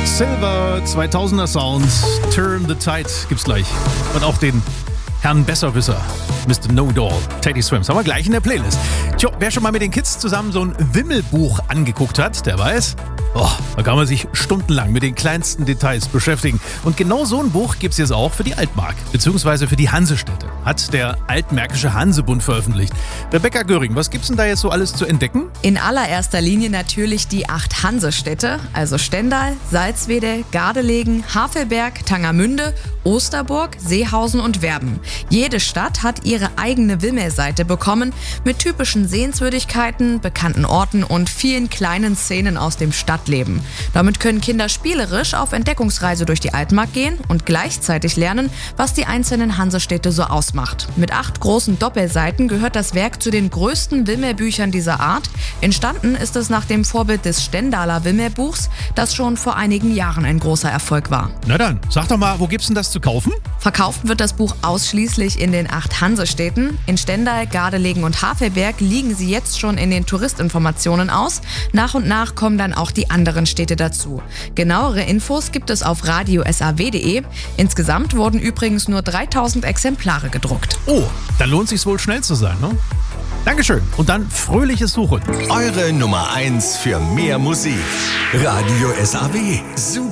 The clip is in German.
Silver, 2000er Sounds, Turn the Tide gibt's gleich. Und auch den Herrn Besserwisser, Mr. Know-It-All, Teddy Swims, haben wir gleich in der Playlist. Tja, wer schon mal mit den Kids zusammen so ein Wimmelbuch angeguckt hat, der weiß, da kann man sich stundenlang mit den kleinsten Details beschäftigen. Und genau so ein Buch gibt's jetzt auch für die Altmark, beziehungsweise für die Hansestädte. Hat der Altmärkische Hansebund veröffentlicht. Rebecca Göring, was gibt's denn da jetzt so alles zu entdecken? In allererster Linie natürlich die 8 Hansestädte, also Stendal, Salzwedel, Gardelegen, Havelberg, Tangermünde, Osterburg, Seehausen und Werben. Jede Stadt hat ihre eigene Wimmelseite bekommen mit typischen Sehenswürdigkeiten, bekannten Orten und vielen kleinen Szenen aus dem Stadtleben. Damit können Kinder spielerisch auf Entdeckungsreise durch die Altmark gehen und gleichzeitig lernen, was die einzelnen Hansestädte so ausmacht. Mit 8 großen Doppelseiten gehört das Werk zu den größten Wimmelbüchern dieser Art. Entstanden ist es nach dem Vorbild des Stendaler Wimmelbuchs, das schon vor einigen Jahren ein großer Erfolg war. Na dann, sag doch mal, wo gibt's denn das zu kaufen? Verkauft wird das Buch ausschließlich in den 8 Hansestädten. In Stendal, Gardelegen und Havelberg liegen sie jetzt schon in den Touristinformationen aus. Nach und nach kommen dann auch die anderen Städte dazu. Genauere Infos gibt es auf radiosaw.de. Insgesamt wurden übrigens nur 3000 Exemplare gedruckt. Oh, dann lohnt sich's wohl schnell zu sein, ne? Dankeschön und dann fröhliches Suchen. Eure Nummer 1 für mehr Musik. Radio SAW. Super.